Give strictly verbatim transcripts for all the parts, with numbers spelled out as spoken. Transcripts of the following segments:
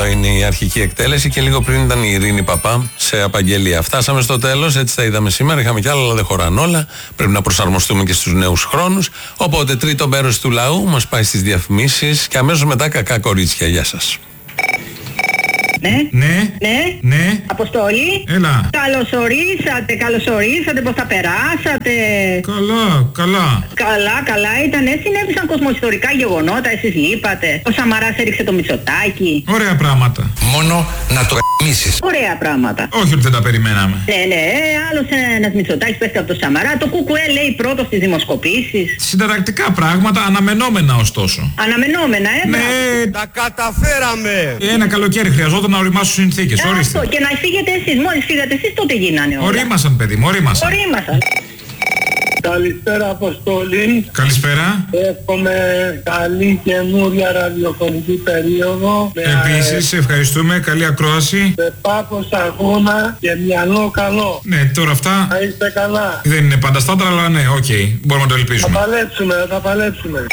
Εδώ είναι η αρχική εκτέλεση και λίγο πριν ήταν η Ειρήνη Παπά σε απαγγελία. Φτάσαμε στο τέλος, έτσι τα είδαμε σήμερα. Είχαμε κι άλλα, αλλά δεν χωράνε όλα. Πρέπει να προσαρμοστούμε και στους νέους χρόνους. Οπότε, τρίτο μέρος του λαού μας πάει στις διαφημίσεις και αμέσως μετά κακά κορίτσια. Γεια σας. Ναι. Ναι. Ναι. Ναι. Αποστόλη. Έλα. Καλωσορίσατε, καλωσορίσατε, πώς τα περάσατε. Καλά, καλά. Καλά, καλά ήταν. Συνέβησαν κοσμοϊστορικά γεγονότα, εσείς λείπατε. Ο Σαμαράς έριξε το Μητσοτάκι. Ωραία πράγματα. Μόνο να το γαμίσεις. Ωραία πράγματα. Όχι ότι δεν τα περιμέναμε. Ναι, ναι, άλλος ένας Μητσοτάκης πέφτει από το Σαμαρά. Το κουκουέ λέει πρώτο στις δημοσκοπήσεις. Συνταρακτικά πράγματα, αναμενόμενα ωστόσο. Αναμενόμενα, ε. Ναι. Τα καταφέραμε. Ένα καλοκαίρι χρειαζόταν να οριμάσουν συνθήκες. Ε, Ορίστε. αυτό, και να φύγετε εσείς. Μόλις φύγατε εσείς τότε γίνανε όλα. Ορίμασαν, παιδί μου, ορίμασαν. Ορίμασαν. Καλησπέρα Αποστόλη. Καλησπέρα. Εύχομαι καλή καινούρια ραδιοφωνική περίοδο. Επίσης, ευχαριστούμε. Καλή ακρόαση. Με πάθος αγώνα και μυαλό καλό. Ναι, τώρα αυτά Να είστε καλά. δεν είναι πάντα στάνταρ, αλλά ναι, οκ. Okay. Μπορούμε να το Θα ελπίσουμε. παλέψουμε, θα παλέψουμε.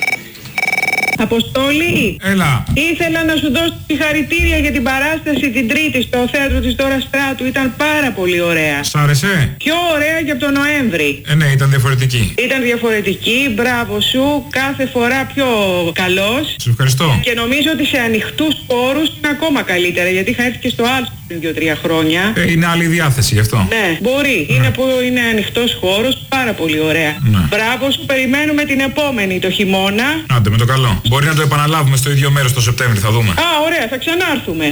Αποστόλη, Έλα. ήθελα να σου δώσω συγχαρητήρια για την παράσταση την Τρίτη στο θέατρο της Δώρα Στράτου. Ήταν πάρα πολύ ωραία. Σ' άρεσε? Πιο ωραία και από τον Νοέμβρη. Ε, ναι, ήταν διαφορετική. Ήταν διαφορετική, μπράβο σου, κάθε φορά πιο καλός. Σε ευχαριστώ. Και νομίζω ότι σε ανοιχτούς χώρους είναι ακόμα καλύτερα, γιατί είχα έρθει και στο άλλο πριν δύο-τρία χρόνια. Ε, είναι άλλη διάθεση γι' αυτό. Ναι, μπορεί. Ναι. Είναι που είναι ανοιχτός χώρος, πάρα πολύ ωραία. Ναι. Μπράβο σου, περιμένουμε την επόμενη το χειμώνα. Άντε με το καλό. Μπορεί να το επαναλάβουμε στο ίδιο μέρος το Σεπτέμβρη, θα δούμε. Α, ωραία, θα ξανάρθουμε.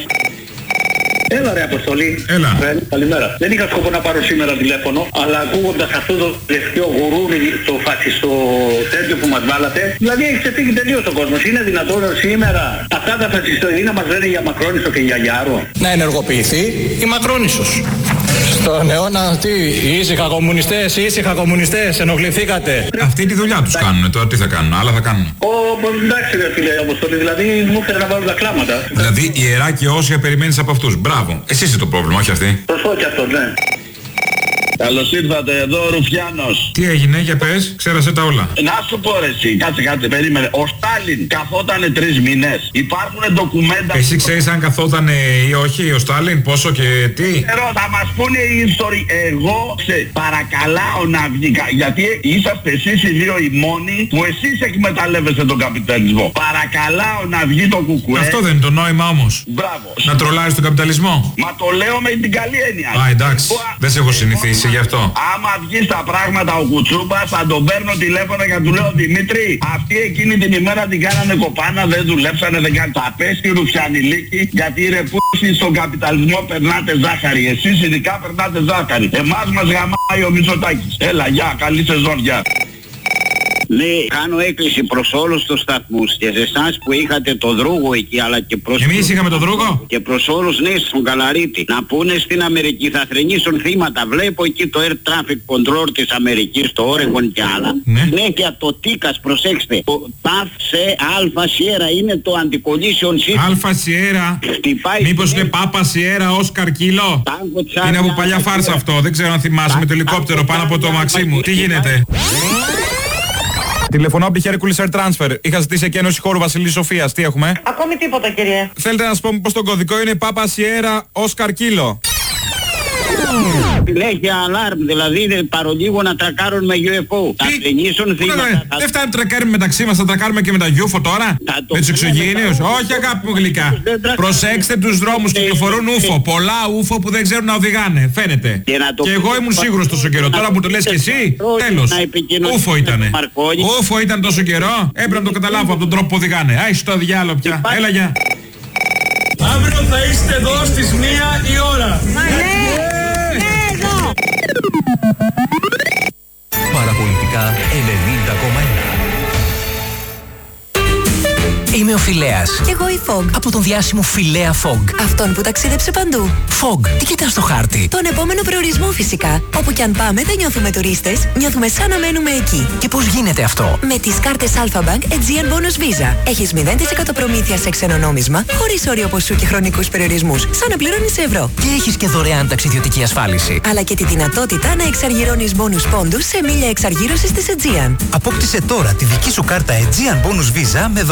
Έλα ρε Αποστολή. Έλα. Ε, καλημέρα. Δεν είχα σκοπό να πάρω σήμερα τηλέφωνο, αλλά ακούγοντας αυτό το τελευταίο γουρούρι, το φασιστό τέτοιο που μας βάλατε, δηλαδή έχει ξεφύγει τελείως ο κόσμος. Είναι δυνατόν σήμερα αυτά τα φασιστοειδή να μας λένε για Μακρόνισσο και για Γιάρο? Να ενεργοποιηθεί η Μακρόνισσος. Στον αιώνα τι, οι ήσυχα κομμουνιστές, οι ήσυχα κομμουνιστές, ενοχληθήκατε. Αυτή τη δουλειά τους κάνουν, τώρα τι θα κάνουν, άλλα θα κάνουν. Ω, εντάξει ρε φίλε Αποστολή, δηλαδή μου έφερε να βάλω τα κλάματα. Δηλαδή ιερά και όσια περιμένεις από αυτούς. Μπράβο. Εσύ είσαι το πρόβλημα, όχι αυτή. Σωστό και αυτό, ναι. Καλώς ήρθατε, εδώ ο Ρουφιάνος. Τι έγινε, για πες, ξέρασε τα όλα. Να σου πω ρε εσύ, κάτσε κάτσε, περίμενε. Ο Στάλιν καθότανε τρεις μήνες. Υπάρχουν ντοκουμέντα... Εσύ ξέρεις αν καθότανε ή όχι ο Στάλιν, πόσο και τι. Ξέρω, θα μας πούνε οι ιστορικοί. Εγώ σε παρακαλάω να βγει, γιατί είσαστε εσείς οι δύο οι μόνοι που εσείς εκμεταλλεύεστε τον καπιταλισμό. Παρακαλάω να βγει το κουκουέ. Αυτό δεν είναι το νόημα όμως. Μπράβο. Να τρολάρεις τον καπιταλισμό. Μα το λέω με την καλή έννοια. Α, εντάξει, δεν σε έχω συνηθίσει γι' αυτό. Άμα βγει στα πράγματα ο Κουτσούπας θα τον παίρνω τηλέφωνο και του λέω Δημήτρη, αυτοί εκείνη την ημέρα την κάνανε κοπάνα, δεν δουλέψανε, δεν κάνανε. Θα πέσει η Ρουφιανιλίκη, γιατί ρε πούσι στον καπιταλισμό περνάτε ζάχαρη. Εσείς ειδικά περνάτε ζάχαρη. Εμάς μας γαμάει ο Μητσοτάκης. Έλα, γεια, καλή σεζόν, γεια. Ναι, κάνω έκκληση προς όλους τους σταθμούς και σε εσάς που είχατε το Δρούγο εκεί, αλλά και προς... Εμείς είχαμε το Δρούγο. Και προς όλους, ναι, στον Καλαρίτη. Να πούνε στην Αμερική, θα θρηνήσουν θύματα. Βλέπω εκεί το Air Traffic Control της Αμερικής, το Oregon και άλλα. Ναι. Συνέχεια το Τίκας, προσέξτε. Το ταφ σε Αλφα Σιέρα είναι το Anti-Collision System. Αλφα Σιέρα. Μήπως είναι Πάπα Σιέρα, Όσκαρ Κίλο. Είναι από παλιά φάρσα αυτό. Δεν ξέρω αν θυμάσαι με το ελικόπτερο πάνω από το μαξί μου. Τι γίνεται? Τηλεφωνώ από τη Hercules Air Transfer. Είχα ζητήσει εκένωση χώρου Βασιλής Σοφίας. Τι έχουμε? Ακόμη τίποτα, κύριε. Θέλετε να σας πω πως το κωδικό είναι Πάπα Σιέρα Όσκαρ Κίλο. Έχει αλάρμ, δηλαδή παρολίγο να τρακάρουν με γιου εφ ο. Θα θρηνήσουν θύματα. Δεν φτάνει να τρακάρουμε μεταξύ μας, θα τρακάρουμε και με τα γιου εφ ο τώρα? Με τους εξωγήινιους? Όχι αγάπη μου γλυκά. Προσέξτε τους δρόμους, κυκλοφορούν ούφο. Πολλά ούφο που δεν ξέρουν να οδηγάνε. Φαίνεται. Και εγώ ήμουν σίγουρος τόσο καιρό. Τώρα που το λες και εσύ, τέλος. Ούφο ήτανε. Ούφο ήταν τόσο καιρό. Έπρεπε να το καταλάβω από τον τρόπο που οδηγάνε. Άι στο διάλο πια. Έλα για. Αύριο θα είστε εδώ στις μία η ώρα. Παραπολιτικά ενενήντα κόμμα ένα. Είμαι ο Φιλέας. Κι εγώ η Fog. Από τον διάσημο Φιλέα Fog. Αυτόν που ταξίδεψε παντού. Fog, τι κοιτάς στο χάρτη? Τον επόμενο προορισμό φυσικά. Όπου κι αν πάμε δεν νιώθουμε τουρίστες, νιώθουμε σαν να μένουμε εκεί. Και πώς γίνεται αυτό? Με τις κάρτες Alpha Bank Aegean Bonus Visa. Έχεις μηδέν τοις εκατό προμήθεια σε ξένο νόμισμα, χωρίς όριο ποσού και χρονικούς περιορισμούς, σαν να πληρώνεις ευρώ. Και έχεις και δωρεάν ταξιδιωτική ασφάλιση. Αλλά και τη δυνατότητα να εξαργυρώνεις bonus πόντους σε μίλια εξαργύρωσης της Aegean. Απόκτησε τώρα τη δική σου κάρτα Aegean Bonus Visa με δωρεάν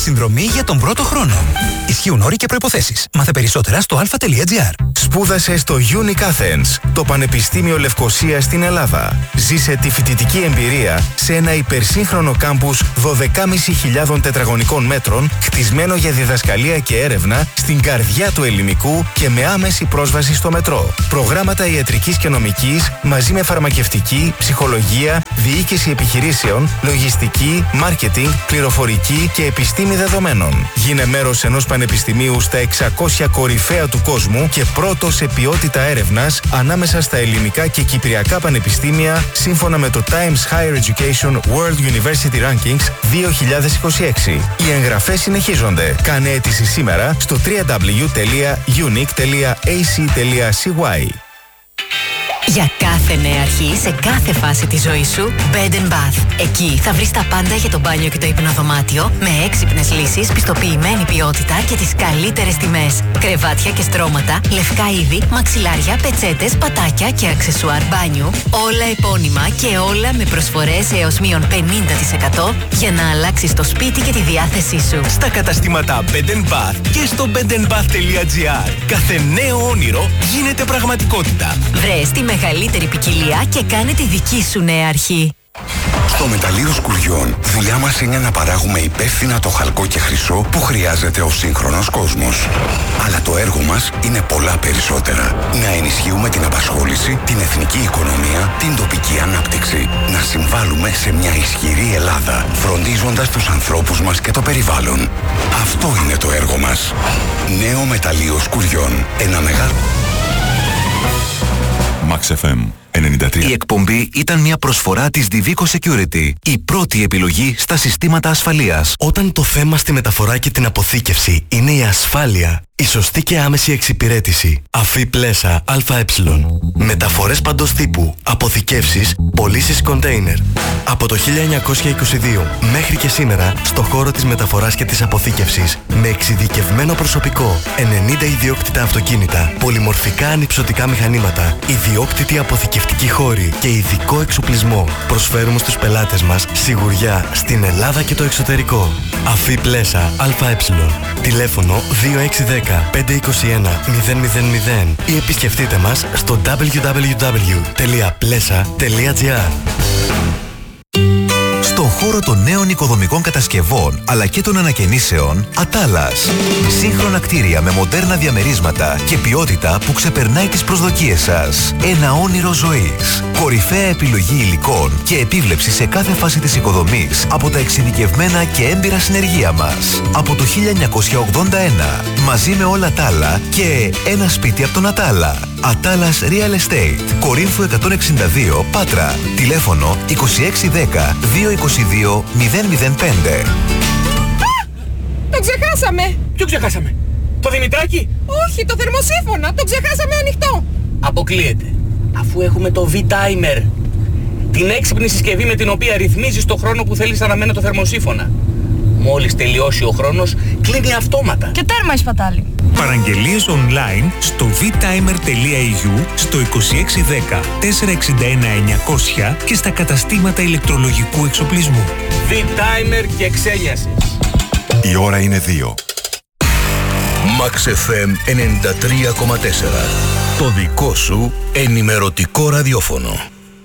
συνδρομή για τον πρώτο χρόνο. Ισχύουν όροι και προϋποθέσεις. Μάθε περισσότερα στο α.gr. Σπούδασε στο Unique Athens, το Πανεπιστήμιο Λευκωσίας στην Ελλάδα. Ζήσε τη φοιτητική εμπειρία σε ένα υπερσύγχρονο κάμπους δώδεκα χιλιάδες πεντακόσια τετραγωνικών μέτρων, χτισμένο για διδασκαλία και έρευνα στην καρδιά του ελληνικού και με άμεση πρόσβαση στο μετρό. Προγράμματα ιατρικής και νομικής μαζί με φαρμακευτική, ψυχολογία, διοίκηση επιχειρήσεων, λογιστική, μάρκετινγκ, πληροφορική και επιστήμη δεδομένων. Γίνε μέρος ενός πανεπιστημίου στα εξακόσια κορυφαία του κόσμου και πρώτο σε ποιότητα έρευνας ανάμεσα στα ελληνικά και κυπριακά πανεπιστήμια σύμφωνα με το Times Higher Education World University Rankings δύο χιλιάδες είκοσι έξι. Οι εγγραφές συνεχίζονται. Κάνε αίτηση σήμερα στο double-u double-u double-u τελεία unique τελεία a c τελεία c y. Για κάθε νέα αρχή, σε κάθε φάση της ζωής σου, Bed and Bath. Εκεί θα βρεις τα πάντα για το μπάνιο και το υπνοδωμάτιο, με έξυπνες λύσεις, πιστοποιημένη ποιότητα και τις καλύτερες τιμές. Κρεβάτια και στρώματα, λευκά είδη, μαξιλάρια, πετσέτες, πατάκια και αξεσουάρ μπάνιου. Όλα επώνυμα και όλα με προσφορές έως μείον πενήντα τοις εκατό για να αλλάξεις το σπίτι και τη διάθεσή σου. Στα καταστήματα Bed and Bath και στο bed and bath τελεία gr. Κάθε νέο όνειρο γίνεται πραγματικότητα. Βρες τη μεγαλύτερη ποικιλία και κάνε τη δική σου νέα αρχή. Στο μεταλλείο Σκουριών, δουλειά μας είναι να παράγουμε υπεύθυνα το χαλκό και χρυσό που χρειάζεται ο σύγχρονος κόσμος. Αλλά το έργο μας είναι πολλά περισσότερα. Να ενισχύουμε την απασχόληση, την εθνική οικονομία, την τοπική ανάπτυξη. Να συμβάλλουμε σε μια ισχυρή Ελλάδα, φροντίζοντας τους ανθρώπους μας και το περιβάλλον. Αυτό είναι το έργο μας. Νέο μεταλλείο Σκουριών. Ένα μεγάλο... Max εφ εμ ενενήντα τρία. Η εκπομπή ήταν μια προσφορά της Divico Security, η πρώτη επιλογή στα συστήματα ασφαλείας. Όταν το θέμα στη μεταφορά και την αποθήκευση είναι η ασφάλεια, η σωστή και άμεση εξυπηρέτηση. Αφή Πλέσα ΑΕ. Μεταφορές παντός τύπου, αποθηκεύσεις, πωλήσεις κοντέινερ. Από το χίλια εννιακόσια είκοσι δύο μέχρι και σήμερα, στο χώρο της μεταφοράς και της αποθήκευσης, με εξειδικευμένο προσωπικό, ενενήντα ιδιόκτητα αυτοκίνητα, πολυμορφικά ανυψωτικά μηχανήματα, ιδιόκτητη αποθηκευτική χώρη και ειδικό εξοπλισμό, προσφέρουμε στους πελάτες μας σιγουριά στην Ελλάδα και το εξωτερικό. Αφή Πλέσα ΑΕ. Τηλέφωνο δύο έξι ένα μηδέν πέντε είκοσι ένα μηδέν μηδέν μηδέν ή επισκεφτείτε μας στο double-u double-u double-u τελεία πλέσα τελεία gr. Στον χώρο των νέων οικοδομικών κατασκευών αλλά και των ανακαινήσεων, Ατάλας. Σύγχρονα κτίρια με μοντέρνα διαμερίσματα και ποιότητα που ξεπερνάει τις προσδοκίες σας. Ένα όνειρο ζωής. Κορυφαία επιλογή υλικών και επίβλεψη σε κάθε φάση της οικοδομής από τα εξειδικευμένα και έμπειρα συνεργεία μας. Από το χίλια εννιακόσια ογδόντα ένα, μαζί με όλα τα άλλα και ένα σπίτι από τον Ατάλα. Ατάλας Real Estate, Κορίνθου εκατόν εξήντα δύο, Πάτρα. Τηλέφωνο είκοσι έξι δέκα δύο είκοσι δύο μηδέν μηδέν πέντε. Το ξεχάσαμε! Ποιο ξεχάσαμε? Το Δημητράκι? Όχι, το θερμοσύφωνα! Το ξεχάσαμε ανοιχτό! Αποκλείεται. Αφού έχουμε το V-Timer, την έξυπνη συσκευή με την οποία ρυθμίζεις το χρόνο που θέλεις να αναμένει το θερμοσύφωνα. Μόλις τελειώσει ο χρόνος, κλείνει αυτόματα. Και τέρμα η σπατάλη. Παραγγελίες online στο β-timer τελεία ι γιου, στο είκοσι έξι δέκα τετρακόσια εξήντα ένα εννιακόσια και στα καταστήματα ηλεκτρολογικού εξοπλισμού. V-Timer και ξένιασε. Η ώρα είναι δύο. Max εφ εμ ενενήντα τρία κόμμα τέσσερα. Το δικό σου ενημερωτικό ραδιόφωνο.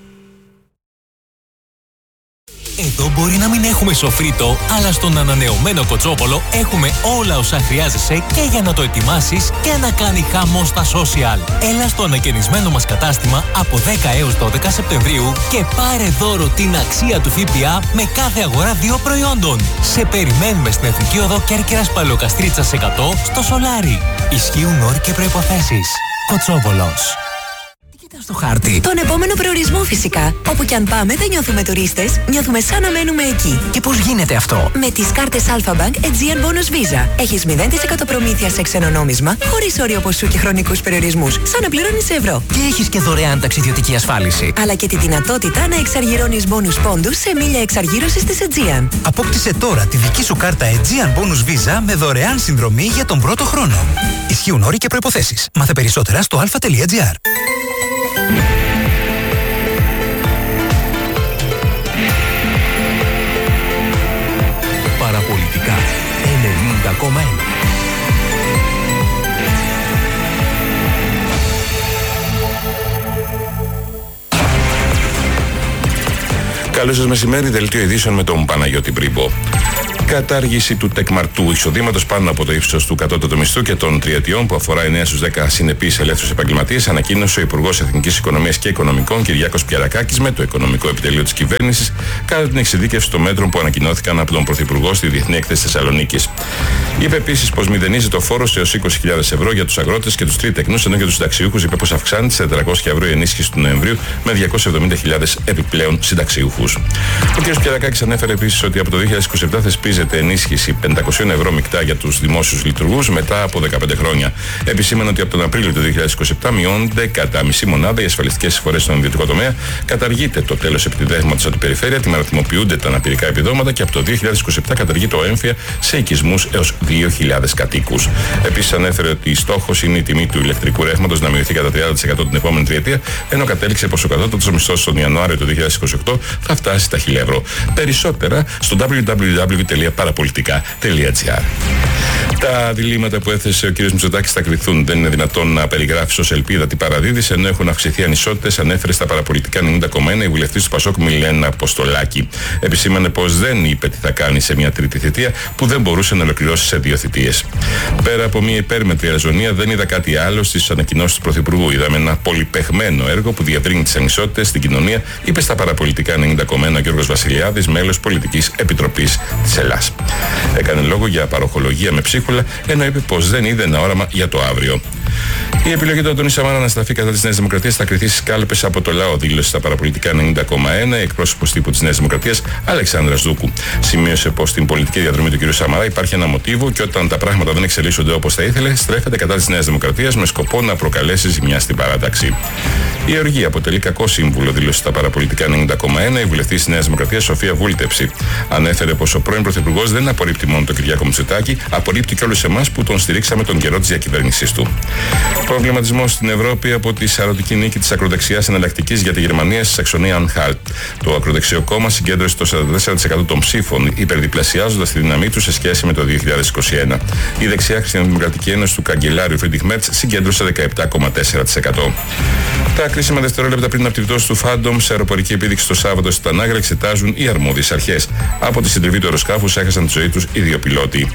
Εδώ μπορεί να μην έχουμε σοφρίτο, αλλά στον ανανεωμένο Κοτσόπολο έχουμε όλα όσα χρειάζεσαι και για να το ετοιμάσεις και να κάνει χαμό στα social. Έλα στο ανακαινισμένο μας κατάστημα από δέκα έως δώδεκα Σεπτεμβρίου και πάρε δώρο την αξία του ΦΠΑ με κάθε αγορά δύο προϊόντων. Σε περιμένουμε στην Εθνική Οδό Κέρκυρας Παλαιοκαστρίτσας εκατό στο Σολάρι. Ισχύουν όροι και προϋποθέσεις. Κοτσόπολος. Στο χάρτη. Τον επόμενο προορισμό φυσικά. Όπου κι αν πάμε δεν νιώθουμε τουρίστες, νιώθουμε σαν να μένουμε εκεί. Και πώς γίνεται αυτό? Με τις κάρτες Alpha Bank Aegean Bonus Visa. Έχεις μηδέν τοις εκατό προμήθεια σε ξένο νόμισμα, χωρίς όριο ποσού και χρονικούς περιορισμούς, σαν να πληρώνεις ευρώ. Και έχεις και δωρεάν ταξιδιωτική ασφάλιση. Αλλά και τη δυνατότητα να εξαργυρώνεις bonus πόντους σε μίλια εξαργύρωσης της Aegean. Απόκτησε τώρα τη δική σου κάρτα Aegean Bonus Visa με δωρεάν συνδρομή για τον πρώτο χρόνο. Ισχύουν όροι και προϋποθέσεις. Μάθε περισσότερα στο α.gr. Παραπολιτικά κόμμα ένα. Καλώς σας μεσημέρι, δελτίο ειδήσεων με τον Παναγιώτη Μπρίμπο. Κατάργηση του τεκμαρτού εισοδήματος πάνω από το ύψος του κατώτατου μισθού και των τριετιών που αφορά εννέα στους δέκα συνεπείς ελεύθερους επαγγελματίες, ανακοίνωσε ο Υπουργός Εθνικής Οικονομίας και Οικονομικών Κυριάκος Πιερακάκης με το Οικονομικό Επιτελείο της Κυβέρνησης κατά την εξειδίκευση των μέτρων που ανακοινώθηκαν από τον Πρωθυπουργό στη Διεθνή Έκθεση Θεσσαλονίκης. Είπε επίσης πως μηδενίζεται ο φόρος έως είκοσι χιλιάδες ευρώ για τους αγρότες και τους τρίτεκνους, ενώ για τους συνταξιούχους είπε πως αυξάνεται σε τετρακόσια ευρώ η ενίσχυση του Νοεμβρίου με διακόσιες εβδομήντα χιλιάδες επιπλέον συνταξιούχους. Ο κ. Πιερακάκης ανέφερε επίσης ότι από το δύο χιλιάδες είκοσι επτά θεσπίζεται ενίσχυση πεντακόσια ευρώ μεικτά για τους δημόσιους λειτουργούς μετά από δεκαπέντε χρόνια. Επισήμανε ότι από τον Απρίλιο του δύο χιλιάδες είκοσι επτά μειώνονται κατά μισή μονάδα οι ασφαλιστικές εισφορές στον ιδιωτικό τομέα, καταργείται το τέλος επιτιδεύματος από την περιφέρεια, τιμαριθμοποιούνται τα αναπηρικά επιδόματα και από το δύο χιλιάδες είκοσι επτά καταργείται ο έμφυα σε οικισμούς έως δύο χιλιάδες κατοίκους. Επίσης ανέφερε ότι στόχος είναι η τιμή του ηλεκτρικού ρεύματος να μειωθεί κατά τριάντα τοις εκατό την επόμενη τριετία, ενώ κατέληξε πως ο κατώτατος μισθός τον Ιανουάριο του δύο χιλιάδες είκοσι οκτώ θα φτάσει τα χίλια ευρώ. Περισσότερα στο double-u double-u double-u τελεία παραπολιτικά τελεία τζι άρ. Τα διλήμματα που έθεσε ο κ. Μητσοτάκης θα κρυθούν. Δεν είναι δυνατόν να περιγράψει ως ελπίδα τι παραδίδεις, ενώ έχουν αυξηθεί ανισότητες, ανέφερε στα παραπολιτικά ενενήντα κόμμα ένα η βουλευτής του Πασόκ Μιλένα Αποστολάκη. Επισήμανε πως δεν είπε τι θα κάνει σε μια τρίτη θητεία που δεν μπορούσε να ολοκληρώσει σε δύο θητείες. Πέρα από μια υπέρμετρη αλαζονία, δεν είδα κάτι άλλο στις ανακοινώσεις του Πρωθυπουργού. Είδαμε ένα πολυπαιχμένο έργο που διαβρύνει τις ανισότητες στην κοινωνία, είπε στα παραπολιτικά ενενήντα κόμμα ένα ο Γιώργος Βασιλιάδης, μέλος Πολιτικής Επιτροπής της Ελλάς. Έκανε λόγο για παροχολογία με ψίχουλα, ενώ είπε πως δεν είδε ένα όραμα για το αύριο. Η επιλογή του Αντώνη Σαμάρα να στραφεί κατά της Νέας Δημοκρατίας θα κριθεί στις κάλπες από το λαό, δήλωσε στα παραπολιτικά ενενήντα κόμμα ένα η εκπρόσωπος τύπου της Νέας Δημοκρατίας Αλεξάνδρας Δούκου. Σημείωσε πως στην πολιτική διαδρομή του κ. Σαμαρά υπάρχει ένα μοτίβο και όταν τα πράγματα δεν εξελίσσονται όπως θα ήθελε, στρέφεται κατά της Νέας Δημοκρατίας με σκοπό να προκαλέσει ζημιά στην παράταξη. Η οργή αποτελεί κακό σύμβουλο, δήλωσε στα παραπολιτικά ενενήντα κόμμα ένα η βουλευτής της Νέας Δημοκρατίας Σοφία Βούλτεψη. Ανέφερε πως ο πρώην Πρωθυπουργός δεν απορρίπτει μόνο τον Κυριάκο Μητσοτάκη, απορρίπτει και όλους εμάς που τον στηρίξαμε τον καιρό της διακυβέρνησής του. Προβληματισμός στην Ευρώπη από τη σαρωτική νίκη της ακροδεξιάς εναλλακτικής για τη Γερμανία στη Σαξονία Ανχάλτ. Το ακροδεξιό κόμμα συγκέντρωσε το σαράντα τέσσερα τοις εκατό των ψήφων, υπερδιπλασιάζοντας τη δύναμή του σε σχέση με το δύο χιλιάδες είκοσι ένα. Η δεξιά Χριστιανοδημοκρατική Ένωση του καγκελάριου Φρίντριχ Μέρτς συγκέντρωσε δεκαεπτά κόμμα τέσσερα τοις εκατό. Τα κρίσιμα δευτερόλεπτα πριν από την πτώση του Φάντομ σε αεροπορική επίδειξη το Σάββατο στη Τανάγρα εξετάζουν οι αρμόδιες αρχές. Από τη συντριβή του αεροσκάφους έχασαν τη ζωή τους οι δύο πιλότοι.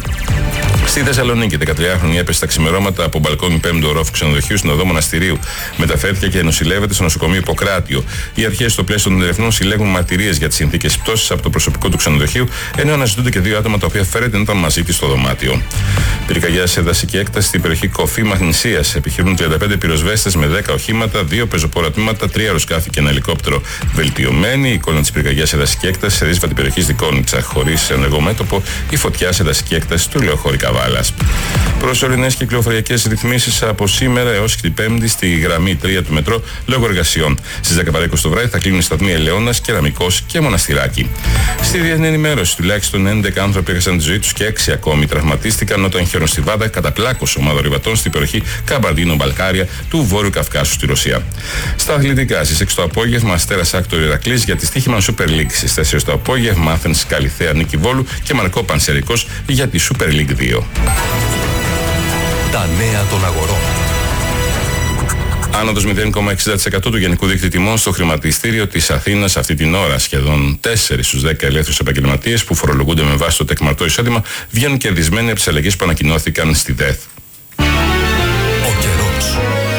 Στη Θεσσαλονίκη, δεκατριάχρονη έπεσε τα ξημερώματα από μπαλκόνι πέμπτου ορόφου ξενοδοχείου στην οδό Μοναστηρίου. Μεταφέρθηκε και νοσηλεύεται στο νοσοκομείο Ιπποκράτιο. Οι αρχές στο πλαίσιο των ερευνών συλλέγουν μαρτυρίες για τις συνθήκες πτώσης από το προσωπικό του ξενοδοχείου, ενώ αναζητούνται και δύο άτομα τα οποία φέρεται να ήταν μαζί της στο δωμάτιο. Πυρκαγιά σε δασική έκταση στην περιοχή Κοφή Μαγνησίας. Επιχειρούν τριάντα πέντε πυροσβέστες με δέκα οχήματα, δύο πεζοπόρα τμήματα, τρία αεροσκάφη και ένα ελικόπτερο. Βελτιωμένη η εικόνα της πυρκαγιάς σε δασική έκταση σε ρίσβα την περιοχή Δικόνιτσα. Χωρίς ενεργό μέτωπο η φωτιά σε δασική έκταση του Λεωχώρη Καβάλας. Προσωρινές κυκλοφοριακές ρυθμίσεις από σήμερα έως και την Πέμπτη στη γραμμή τρία του μετρό λόγω εργασιών. Στις δέκα παρά είκοσι το βράδυ θα κλείνουν οι σταθμοί Ελαιώνας, Κεραμικός και Μοναστηράκι. Στη διεθνή ενημέρωση, τουλάχιστον έντεκα άνθρωποι έχασαν τη ζωή τους και έξι ακόμη τραυματίστηκαν όταν χιονοστιβάδα καταπλάκωσε ομάδα ορειβατών στην περιοχή Καμπαρντίνο Μπαλκάρια του Βόρειου Καυκάσου στη Ρωσία. Στα αθλητικά, στις έξι το απόγευμα, Αστέρας Άκτορ Ηρακλής για τη στοίχημα Super League. Στις τέσσερις το απόγευμα, Άθενς Καλιθέα Νίκη Βόλου και Μαρκό Πανσερικός για τη Super League δύο. Τα νέα των αγορών. Άνοδος μηδέν κόμμα εξήντα τοις εκατό του γενικού δείκτη τιμών στο χρηματιστήριο της Αθήνας αυτή την ώρα. Σχεδόν τέσσερις στους δέκα ελεύθερους επαγγελματίες που φορολογούνται με βάση το τεκμαρτό εισόδημα βγαίνουν κερδισμένοι από τις αλλαγές που ανακοινώθηκαν στη ΔΕΘ. Ο καιρός.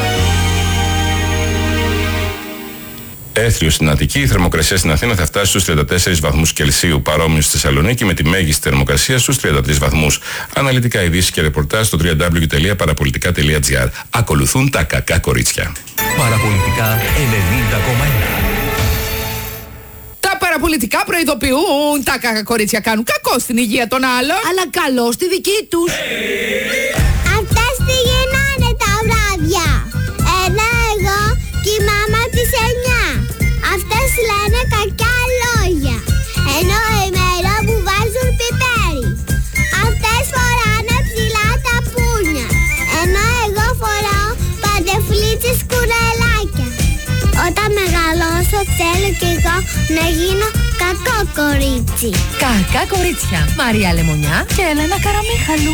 Έθριο στην Αττική, η θερμοκρασία στην Αθήνα θα φτάσει στους τριάντα τέσσερις βαθμούς Κελσίου, παρόμοιο στη Θεσσαλονίκη με τη μέγιστη θερμοκρασία στους τριάντα τρεις βαθμούς. Αναλυτικά ειδήσεις και ρεπορτάζ στο double-u double-u double-u τελεία παραπολιτικά τελεία τζι άρ. Ακολουθούν τα κακά κορίτσια. Παραπολιτικά ενενήντα κόμμα ένα. Τα παραπολιτικά προειδοποιούν. Τα κακά κορίτσια κάνουν κακό στην υγεία των άλλων, αλλά καλό στη δική τους. Αυτές τι γίνανε τα βράδια. Ένα εγώ και η μάμα της εννιά. Αυτές λένε κακιά λόγια. Ενώ ημέρα που βάζουν πιπέρι. Αυτές φοράνε ψηλά τα πούνια. Ενώ εγώ φοράω παντεφλίτσες κουρελάκια. Όταν μεγαλώσω θέλω κι εγώ να γίνω κακό κορίτσι. Κακά κορίτσια. Μαρία Λεμονιά και Έλενα Καραμίχαλου.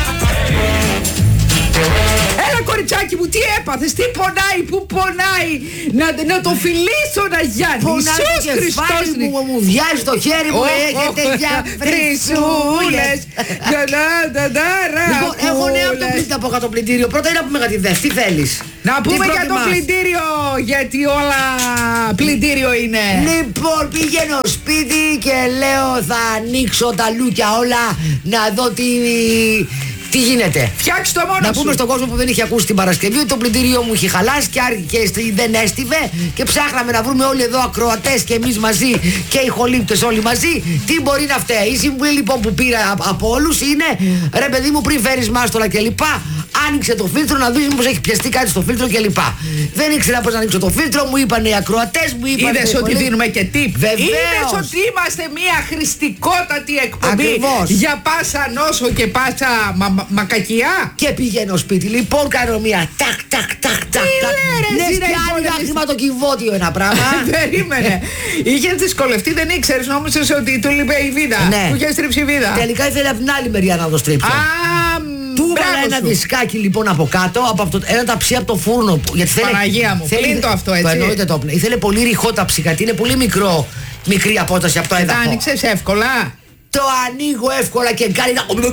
Έλα κοριτσάκι μου, τι έπαθες, τι πονάει, πού πονάει. Να, να το φιλήσω να Γιάννη. Πονάει το κεφάλι μου, μου, μου βιάζει το χέρι μου, έχετε για φρυσούλες. Λοιπόν, έχω νέα από το πλυντήριο, από κάτω πλυντήριο. Πρώτα είναι να πούμε για τη ΔΕΘ, τι θέλεις. Να πούμε για το πλυντήριο, γιατί όλα πλυντήριο είναι. Λοιπόν, πηγαίνω σπίτι και λέω θα ανοίξω τα λούκια όλα, να δω τι... Τι γίνεται. Φτιάξε το μόνο Να σου. πούμε στον κόσμο που δεν είχε ακούσει την Παρασκευή ότι το πλυντήριό μου είχε χαλάσει και, και δεν έστειβε και ψάχναμε να βρούμε όλοι εδώ ακροατές και εμείς μαζί και οι χολύπτες όλοι μαζί τι μπορεί να φταίει. Η συμβουλή λοιπόν που πήρα από όλους είναι ρε παιδί μου, πριν φέρεις μάστορα κλπ. Άνοιξε το φίλτρο να δεις μήπως έχει πιαστεί κάτι στο φίλτρο κλπ. Δεν ήξερα πώς να ανοίξω το φίλτρο, μου είπαν οι ακροατές, μου είπαν. Είδες ότι πολύ... δίνουμε και tip. Βεβαίως. Είδες ότι είμαστε μια χρηστικότατη εκπομπή. Ακριβώς. Για πάσα νόσο και πάσα μα, μα, μακακιά. Και πηγαίνω σπίτι λοιπόν, κάνω μια τάκ τάκ τάκ τάκ. Λες και άνοιγα χρηματοκιβώτιο ένα πράγμα. Περίμενε. Είχες δυσκολευτεί, δεν ήξερες, νόμιζες ότι του λείπε η βίδα. Που είχε στρίψει η βίδα. Τελικά ήθελε από την άλλη μεριά να το στρίψω. Του έβαλα ένα δισκάκι λοιπόν από κάτω, από αυτό, ένα ταψί από το φούρνο. Γιατί θέλει, Παναγία μου, θέλει, πλήν το αυτό έτσι. Το εννοείται το πνεύμα. Ήθελε πολύ ρηχό ταψί, γιατί είναι πολύ μικρό, μικρή απόσταση από το έδαφο. Το άνοιξες εύκολα. Το ανοίγω εύκολα και κάνει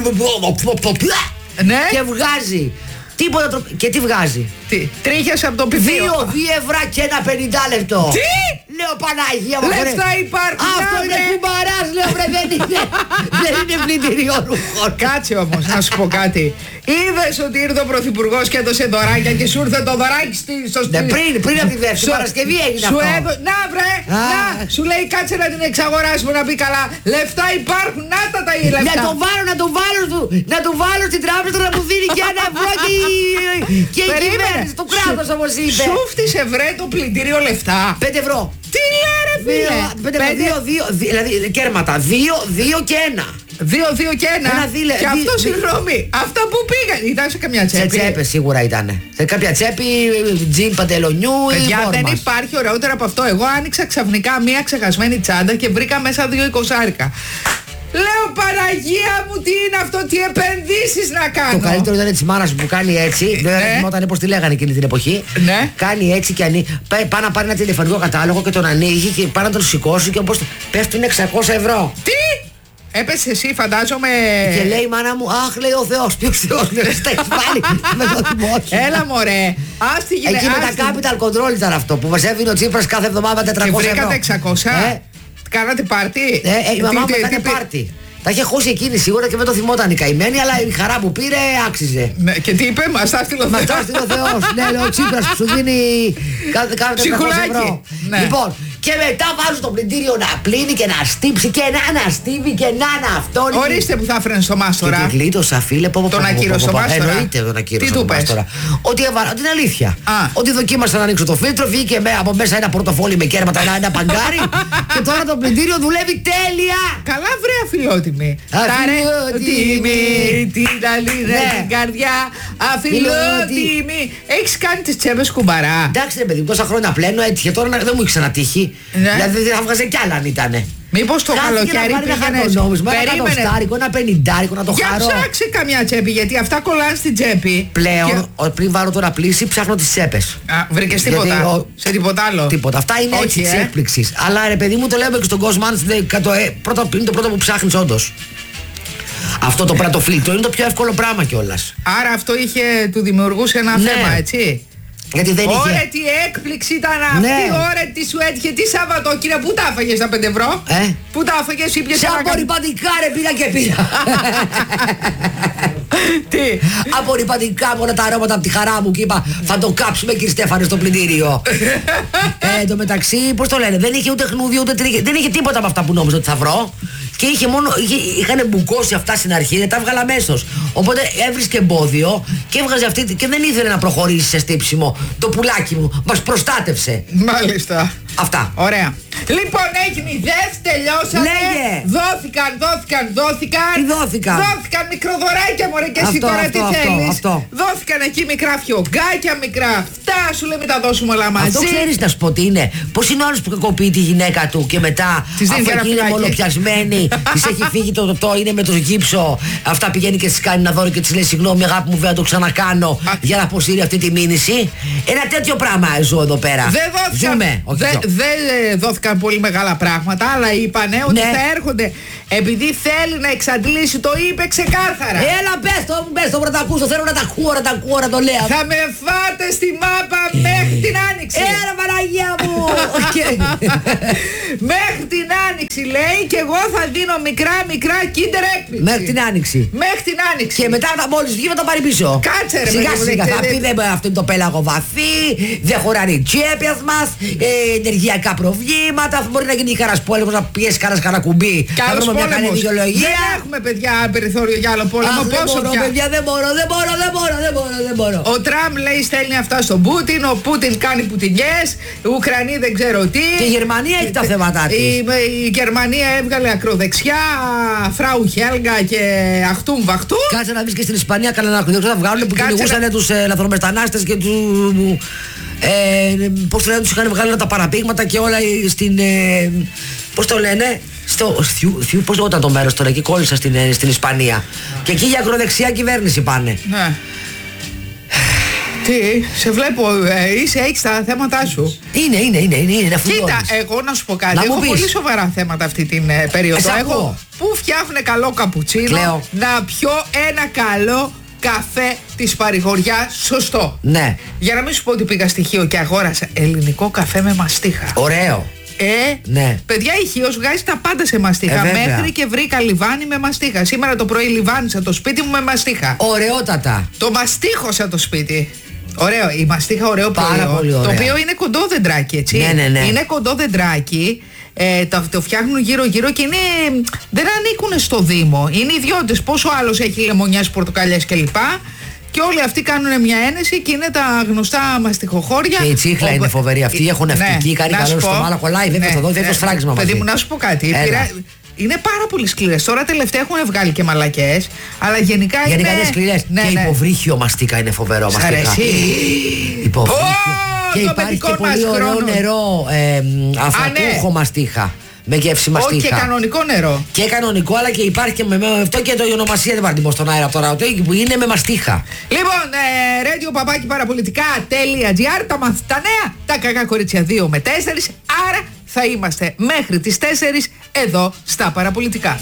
ναι. Και βγάζει. Τίποτα τρο... Και τι βγάζει. Τι, τρίχες από το πηδίο. Δύο, δύο ευρώ και ένα πενήντα λεπτό. Τι! Λέω Παναγία μου. Λεφτά υπάρχουν. Αυτό είναι κουμπαράς, λέω βρε, δεν είναι. Δεν είναι πλυντήριο ρούχων. Κάτσε όμως να σου πω κάτι. Είδες ότι ήρθε ο Πρωθυπουργός και έδωσε δωράκια και σου ήρθε το δωράκι στο σπίτι. Ναι, πριν, πριν από τη δεύτερη Παρασκευή έγινε αυτό. Έδω... Να βρε, Α. να, σου λέει κάτσε να την εξαγοράσουμε να πει καλά. Λεφτά υπάρχουν, να τα τα λεφτά. Να το βάλω, να το βάλω, να το βάλω στην τράπεζα να μου δίνει και ένα ευρώ και και η κυβέρνηση του κράτους όπως είπε. Σου φτύσε βρε το πλυντήριο λεφτά. Πέντε ευρώ. Τι λέει ρε φίλε. Πέντε ευρώ, δύο, δύο, δηλαδή κέρματα. Δύο, δύο και ένα. Δύο, δύο και ένα. ένα δίλε, και δι, αυτό δι, συγγνώμη. Αυτά που πήγαν. Ήταν σε καμιά τσέπη. Σε τσέπη σίγουρα ήταν. Σε κάποια τσέπη, τζιν παντελονιού ή παιδιά, δεν υπάρχει ωραιότερο από αυτό. Εγώ άνοιξα ξαφνικά μία ξεχασμένη τσάντα και βρήκα μέσα δύο εικοσάρικα. Λέω Παναγία μου, τι είναι αυτό, τι επενδύσεις να κάνω. Το καλύτερο ήταν της μάνας που κάνει έτσι. Δεν ναι. θυμόταν πώς τη λέγανε εκείνη την εποχή. Ναι. Κάνει έτσι και ανοίγει. Πάει να πάρει ένα τηλεφωνικό κατάλογο και τον ανοίγει και πάει να τον σηκώσει και όπως πέφτουν εξακόσια ευρώ. Τι! Έπεσε εσύ, φαντάζομαι. Και λέει η μάνα μου, αχ, λέει ο Θεός, ποιος Θεός, λέει, στα έχεις βάλει με το θυμόχι. Έλα μωρέ, άστι γυναίκα. Εκεί με τα capital control ήταν αυτό που μας έβγαινε ο Τσίπρας κάθε εβδομάδα τετρακόσια ευρώ. Και βρήκατε εξακόσια. Ε? Κάνατε πάρτι. Ε, ε, η μαμά μου έκανε πάρτι. Τα είχε χώσει εκείνη σίγουρα και δεν το θυμόταν η καημένη, αλλά η χαρά που πήρε άξιζε. Ναι, και τι είπε, μας τα στείλω Θεός. Μας τα στείλω Θεός. Ναι, λέει ο Τσίπρας που σου δίνει κάθε τετρακόσια ευρώ. Ναι. Λοιπόν, και μετά βάζω το πλυντήριο να πλύνει και να στύψει και να αναστύβει και να αναυτώνει. Ορίστε που θα έφερε στο μάστορα. Και τη γλίτωσα, φίλε, πω, πω, τον ακύρωσε το μάστορα. Εννοείται τον ακύρωσε το μάστορα. Ότι έβαλα την αλήθεια. Α. Ότι δοκίμασα να ανοίξω το φίλτρο, βγήκε από μέσα ένα πορτοφόλι με κέρματα, ένα, ένα παγκάρι. Και τώρα το πλυντήριο δουλεύει τέλεια. Καλά, βρε αφιλότιμη. Αφιλότιμη, την αλήθεια, την καρδιά. Αφιλότιμη. Έχεις κάνει τις τσέπες κουμπαρά. Εντάξει, ρε παιδί, τόσα χρόνια πλένω, έτυχε τώρα δεν μου είχε ξανατύχει. Δηλαδή θα βγάζε κι άλλα αν ήτανε. Μήπως το καλοκαίρι πήγαινες, περίμενε, ένα στάρικο, ένα πενιντάρικο να το για χαρώ. Για ψάξε καμιά τσέπη, γιατί αυτά κολλάνε στην τσέπη. Πλέον, και... πριν βάλω τώρα πλήση, ψάχνω τις τσέπες. Α, βρήκες τίποτα, ο... σε τίποτα άλλο. Τίποτα, αυτά είναι έτσι της ε? έκπληξης. Αλλά ρε παιδί μου, το λέμε και στον κόσμο, αν είναι το πρώτο που ψάχνεις όντως. Αυτό το πρώτο φίλτρο είναι το πιο εύκολο πράγμα κιόλας. Άρα αυτό είχε, του δημιουργούσε ένα ναι. θέμα, έτσι. Γιατί δεν είχε. Ωραία, τι έκπληξη ήταν αυτή. Ναι. Ωραία, τι σου έτυχε. Τι Σαββατόκυρα, πού τα έφαγες τα πέντε ευρώ. Ε? Πού τα έφαγες, ήπιες ένα. Σαν απορριπαντικά ρε, πήρα και πήρα. Τι. Απορριπαντικά μόνο τα αρώματα από τη χαρά μου και είπα θα το κάψουμε κύριε Στέφανε στο πλυντήριο. ε, εν τω μεταξύ, πώς το λένε, δεν είχε ούτε χνούδι ούτε τρίχε. Δεν είχε τίποτα από αυτά που νόμιζα ότι θα βρω. Και είχε μόνο, είχε, είχαν μπουκώσει αυτά στην αρχή, δεν τα έβγαλα αμέσως. Οπότε έβρισκε εμπόδιο και έβγαζε αυτή και δεν ήθελε να προχωρήσει σε στύψιμο. Το πουλάκι μου μας προστάτευσε. Μάλιστα. Αυτά. Ωραία. Λοιπόν, έγινε η ΔΕΘ, τελειώσαμε. Λέγε. Δόθηκαν, δόθηκαν, δόθηκαν. Τι δόθηκαν. Δόθηκαν μικροδωράκια, μωρέ, και εσύ τώρα αυτό, τι αυτό, θέλεις. Αυτό. Δόθηκαν εκεί μικρά φιωγκάκια, μικρά αυτά, σου λέει, μην τα δώσουμε όλα μαζί. Αυτό ξέρεις να σου πω τι είναι. Πώς είναι ο άλλος που κακοποιεί τη γυναίκα του και μετά Της δίνει αφού είναι μονοπιασμένη, της έχει φύγει το τοτό, είναι με το γύψο. Αυτά πηγαίνει και της κάνει ένα δώρο και της λέει συγγνώμη αγάπη μου, βέβαια το ξανακάνω για να αποσύρει αυτή τη μήνυση. Ένα τέτοιο πράγμα ζω εδώ πέρα. Δεν δόθηκαν, δε, δε δόθηκαν πολύ μεγάλα πράγματα, αλλά είπανε ότι ναι. θα έρχονται. Επειδή θέλει να εξαντλήσει, το είπε ξεκάθαρα. Έλα πες το, πες το, να τα ακούσω, θέλω να τα ακούω, να τα ακούω, να το λέω. Θα με φάτε στη μάπα μέχρι την Άνοιξη. Έλα Παναγία μου. Μέχρι την Άνοιξη λέει, και εγώ θα δίνω μικρά μικρά Kinder έκπληξη. Μέχρι την Άνοιξη. Μέχρι την Άνοιξη. Και μετά θα μόλις βγει θα το πάρει πίσω. Κάτσε ρε. Σιγά σιγά θα πει δεν αυτό είναι το πέλαγο βαθύ, δεν χωράνε οι τσέπιας μας, ε, ενεργειακά προβλήματα, μπορεί να γίνει η χαράς πόλεμος, να πιέσει κανένας κανένα κουμπί. Μια καλή δικαιολογία. Δεν έχουμε παιδιά περιθώριο για άλλο πόλεμο. Αχ, Πόσο δεν μπορώ, πια. παιδιά, δεν μπορώ, δεν μπορώ, δεν μπορώ, δεν μπορώ, δεν μπορώ. Ο Τραμπ λέει στέλνει αυτά στον Πούτιν, ο Πούτιν κάνει πουτινιές, οι Ουκρανοί δεν ξέρω τι. Και η Γερμανία έχει τα θέματα της. Η, η Γερμανία έβγαλε ακροδεξιά, Φράου Χέλγα και Αχτούμ Βαχτούμ. Κάτσε να βρεις και στην Ισπανία κανένα ακροδεξιά θα βγάλουν που κυνηγούσαν να... τους ε, λαθρομετανάστες και του. Ε, πώς το λένε, τους είχαν βγάλει τα παραπήγματα και όλα στην. Ε, πώς το λένε. Στο Θιού, θιού, πώς λεγόταν το μέρος τώρα, εκεί κόλλησα στην, στην Ισπανία. Και εκεί για ακροδεξιά κυβέρνηση πάνε. Ναι. Τι, σε βλέπω, ε, είσαι, έχεις τα θέματα σου. Είναι, είναι, είναι, είναι, είναι Κοίτα, εγώ να σου πω κάτι, να έχω πεις. πολύ σοβαρά θέματα αυτή την ε, περίοδο. Ε, έχω, πού φτιάχνουν καλό καπουτσίνο, Κλαίω. να πιω ένα καλό καφέ της παρηγοριάς, σωστό. Ναι. Για να μην σου πω ότι πήγα στοιχείο και αγόρασα ελληνικό καφέ με μαστίχα. Ωραίο. Ε, ναι. Παιδιά, η Χίος βγάζει τα πάντα σε μαστίχα. Ε, μέχρι και βρήκα λιβάνι με μαστίχα. Σήμερα το πρωί λιβάνισα το σπίτι μου με μαστίχα. Ωραιότατα. Το μαστίχωσα το σπίτι. Ωραίο, η μαστίχα ωραίο Πάρα προϊόν. πολύ ωραία. Το οποίο είναι κοντό δεντράκι, έτσι. Ναι, ναι, ναι. Είναι κοντό δεντράκι. Ε, το, το φτιάχνουν γύρω-γύρω και είναι, δεν ανήκουν στο Δήμο. Είναι ιδιώτες. Πόσο άλλος έχει λεμονιές, πορτοκαλιές κλπ. Και όλοι αυτοί κάνουν μια ένεση και είναι τα γνωστά μαστιχοχώρια. Και η τσίχλα Ο... είναι φοβερή. Αυτή έχουν ευτική, κάνει καλό στο μάλα, κολλάει. Δεν θα δω, δεν το σφράγισμα μαζί. Παιδί μου, να σου πω κάτι. Πειρα... Είναι πάρα πολύ σκληρές. Τώρα τελευταία έχουν βγάλει και μαλακές. Αλλά γενικά, γενικά είναι. είναι σκληρές. Ναι, και ναι. υποβρύχιο μαστίκα είναι φοβερό μαστίκα. Υποβρύχιο. Oh, και υπάρχει και πολύ ωραίο χρόνων. νερό. Ε, αφρατούχο ναι. μαστίχα. Με γεύση μαστίχα. Όχι, και κανονικό νερό. Και κανονικό, αλλά και υπάρχει και με, με αυτό και το η ονομασία δεν πάρει στον αέρα από τώρα. Που είναι με μαστίχα. Λοιπόν, ε, radio παπάκι παραπολιτικά.gr, τα μαθ, τα νέα, τα κακά κορίτσια δύο με τέσσερα. Άρα θα είμαστε μέχρι τις τέσσερις εδώ στα παραπολιτικά.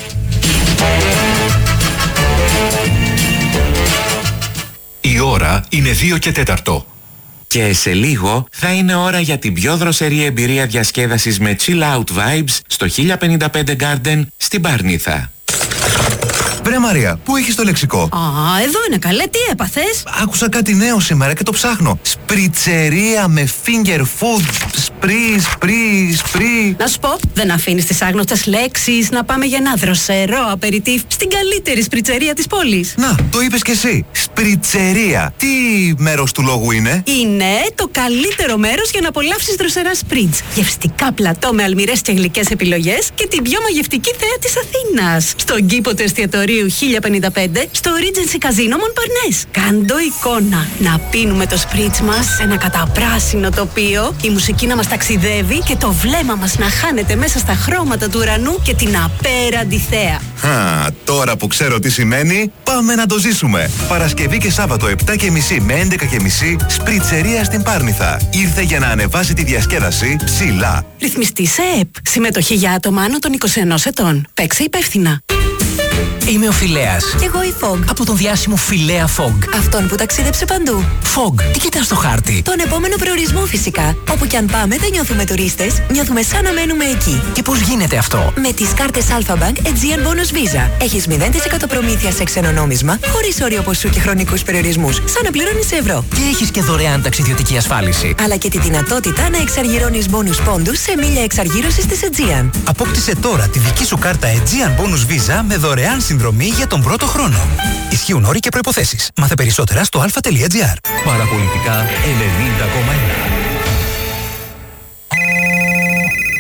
Η ώρα είναι δύο και τέταρτο. Και σε λίγο θα είναι ώρα για την πιο δροσερή εμπειρία διασκέδασης με chill out vibes στο χίλια πενήντα πέντε Garden στην Παρνίθα. Βρε Μαρία, πού έχεις το λεξικό? Α, εδώ είναι καλέ, τι έπαθες? Άκουσα κάτι νέο σήμερα και το ψάχνω. Σπριτσερία με finger food. Σπρι, σπρι, σπρι. Να σου πω, δεν αφήνεις τις άγνωστες λέξεις να πάμε για ένα δροσερό απεριτίφ στην καλύτερη σπριτσερία της πόλης. Να, το είπες κι εσύ. Σπριτσερία. Τι μέρος του λόγου είναι? Είναι το καλύτερο μέρος για να απολαύσεις δροσερά σπριτς. Γευστικά πλατό με αλμυρές και γλυκές επιλογές και την πιο μαγευτική θέα της Αθήνας. Στον κήπο του εστιατορίου χίλια πενήντα πέντε στο Regency Casino Montparnasse. Κάντο εικόνα να πίνουμε το σπριτς μας σε ένα καταπράσινο τοπίο, η μουσική να μας ταξιδεύει και το βλέμμα μας να χάνεται μέσα στα χρώματα του ουρανού και την απέραντη θέα. Α, τώρα που ξέρω τι σημαίνει, πάμε να το ζήσουμε. Παρασκευή και Σάββατο επτά και μισή με έντεκα και μισή, σπριτσερία στην Πάρνηθα. Ήρθε για να ανεβάσει τη διασκέδαση ψηλά. Ρυθμιστή σε ΕΠ. Συμμετοχή για άτομα άνω των είκοσι ενός ετών. Παίξε υπεύθυνα. Είμαι ο Φιλέας. Κι εγώ η Fog. Από τον διάσημο Φιλέα Fog. Αυτόν που ταξίδεψε παντού. Fog, τι κοιτάς στο χάρτη? Τον επόμενο προορισμό φυσικά. Όπου κι αν πάμε δεν νιώθουμε τουρίστες, νιώθουμε σαν να μένουμε εκεί. Και πώς γίνεται αυτό? Με τις κάρτες Alpha Bank Aegean Bonus Visa. Έχεις μηδέν τοις εκατό προμήθεια σε ξένο νόμισμα, χωρίς όριο ποσού και χρονικούς περιορισμούς. Σαν να πληρώνεις ευρώ. Και έχεις και δωρεάν ταξιδιωτική ασφάλιση. Αλλά και τη δυνατότητα να εξαργυρώνεις bonus πόντους σε μίλια εξαργύρωσης της Aegean. Απόκτησε τώρα τη δική σου κάρτα Aegean Bonus Visa με δωρεάν συνδρομή για τον πρώτο χρόνο. Ισχύουν όροι και προϋποθέσεις. Μάθε περισσότερα στο αλφα.gr. Παραπολιτικά ενενήντα κόμμα ένα.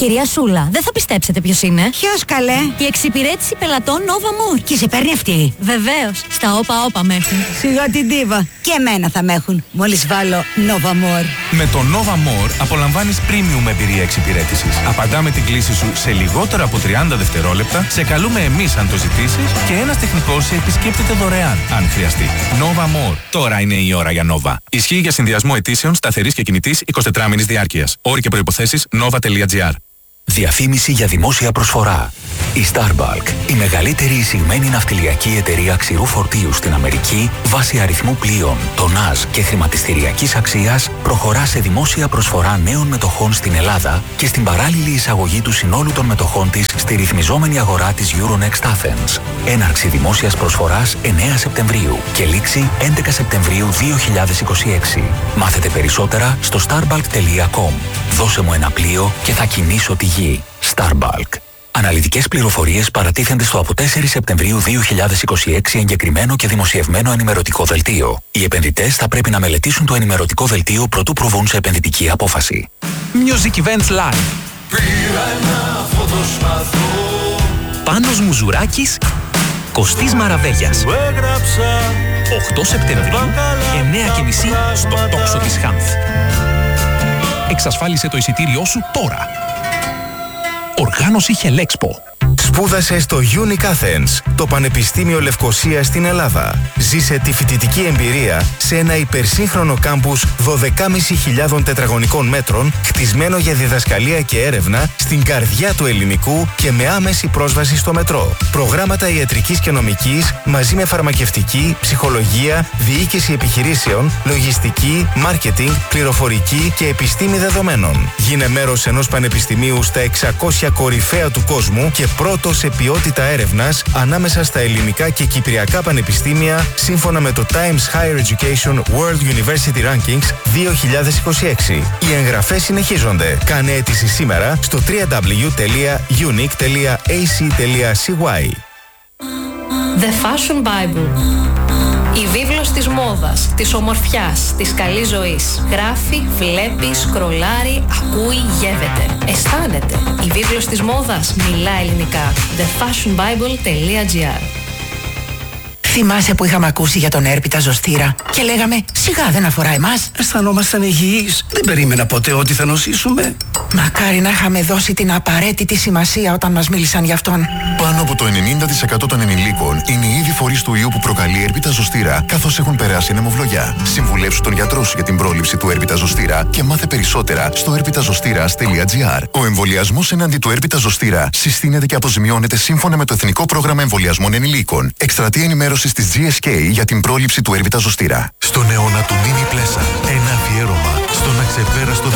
Κυρία Σούλα, δεν θα πιστέψετε ποιος είναι. Ποιος καλέ? Η εξυπηρέτηση πελατών Nova More. Και σε παίρνει αυτή? Βεβαίως, στα όπα όπα με έχουν. Σιγά την τίβα. Και εμένα θα με έχουν, μόλις βάλω Nova More. Με το Nova More απολαμβάνεις premium εμπειρία εξυπηρέτησης. Απαντάμε την κλήση σου σε λιγότερα από τριάντα δευτερόλεπτα, σε καλούμε εμείς αν το ζητήσεις και ένας τεχνικός σε επισκέπτεται δωρεάν αν χρειαστεί. Nova More. Τώρα είναι η ώρα για Nova. Ισχύει για συνδυασμό αιτήσεων σταθερής και κινητής εικοσιτετράμινης διάρκειας. Όροι και προϋποθέσεις nova τελεία gr. Διαφήμιση για δημόσια προσφορά. Η Starbulk, η μεγαλύτερη εισηγμένη ναυτιλιακή εταιρεία ξηρού φορτίου στην Αμερική, βάσει αριθμού πλοίων, τονάζ και χρηματιστηριακής αξίας, προχωρά σε δημόσια προσφορά νέων μετοχών στην Ελλάδα και στην παράλληλη εισαγωγή του συνόλου των μετοχών της στη ρυθμιζόμενη αγορά της Euronext Athens. Έναρξη δημόσιας προσφοράς εννέα Σεπτεμβρίου και λήξη έντεκα Σεπτεμβρίου δύο χιλιάδες είκοσι έξι. Μάθετε περισσότερα στο starbulk τελεία com. Δώσε μου ένα πλοίο και θα κινήσω τη γη. Starbulk. Αναλυτικές πληροφορίες παρατίθενται στο από τέσσερις Σεπτεμβρίου δύο χιλιάδες είκοσι έξι εγκεκριμένο και δημοσιευμένο ενημερωτικό δελτίο. Οι επενδυτές θα πρέπει να μελετήσουν το ενημερωτικό δελτίο προτού προβούν σε επενδυτική απόφαση. Music Events Live. Πάνος Μουζουράκης, Κωστής Μαραβέγιας. οκτώ Σεπτεμβρίου, εννέα και μισή στο τόξο της Χάνθ. Εξασφάλισε το εισιτήριό σου τώρα. Οργάνωση Χελέξπο. Σπούδασε στο Unique Athens, το Πανεπιστήμιο Λευκωσίας στην Ελλάδα. Ζήσε τη φοιτητική εμπειρία σε ένα υπερσύγχρονο κάμπους δωδεκάμισι χιλιάδων τετραγωνικών μέτρων, χτισμένο για διδασκαλία και έρευνα στην καρδιά του ελληνικού και με άμεση πρόσβαση στο μετρό. Προγράμματα ιατρικής και νομικής μαζί με φαρμακευτική, ψυχολογία, διοίκηση επιχειρήσεων, λογιστική, μάρκετινγκ, πληροφορική και επιστήμη δεδομένων. Γίνε μέρος ενός πανεπιστημίου στα εξακόσια κορυφαία του κόσμου και πρώτο σε ποιότητα έρευνας ανάμεσα στα ελληνικά και κυπριακά πανεπιστήμια σύμφωνα με το Times Higher Education World University Rankings δύο χιλιάδες είκοσι έξι. Οι εγγραφές συνεχίζονται. Κάνε αίτηση σήμερα στο double-u double-u double-u τελεία unique τελεία a c τελεία c y. The Fashion Bible. Η βίβλος της μόδας, της ομορφιάς, της καλής ζωής. Γράφει, βλέπει, σκρολάρει, ακούει, γεύεται. Αισθάνεται. Η βίβλος της μόδας μιλά ελληνικά. the fashion bible τελεία gr. Θυμάσαι που είχαμε ακούσει για τον έρπιτα ζωστήρα και λέγαμε σιγά δεν αφορά εμάς. Αισθανόμασταν υγιείς. Δεν περίμενα ποτέ ότι θα νοσήσουμε. Μακάρι να είχαμε δώσει την απαραίτητη σημασία όταν μας μίλησαν γι' αυτόν. Πάνω από το ενενήντα τοις εκατό των ενηλίκων είναι ήδη φορείς του ιού που προκαλεί έρπιτα ζωστήρα, καθώς έχουν περάσει νεμοβλογιά. Συμβουλεύσου τον γιατρό σου για την πρόληψη του έρπιτα ζωστήρα και μάθε περισσότερα στο έρπιταζωστήρας τελεία gr. Ο εμβολιασμός εναντί του έρπιτα ζωστήρα συστήνεται και αποζημιώνεται σύμφωνα με το Εθνικό Πρόγραμμα Εμβολιασμών Ενηλίκων. Εκστρατεία ενημέρωσης της τζι ες κέι για την πρόληψη του έρπιτα ζωστήρα. Στον αιώνα του Μίνι Πλέσα, ένα αφιέρωμα στον αξεπέραστο